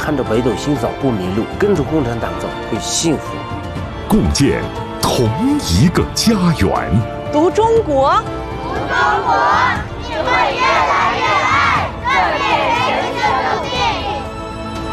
看着北斗星早不迷路，跟着共产党走会幸福。 共建同一个家园。 读中国， 读中国，你会越来